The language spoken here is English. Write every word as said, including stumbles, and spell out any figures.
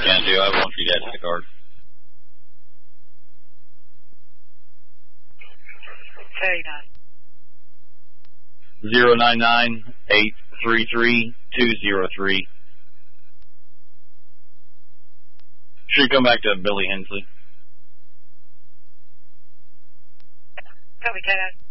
Can do. I want you to add the card. Very nice. Zero nine nine eight three three two zero three. Should come back to Billy Hensley. Copy, Ted.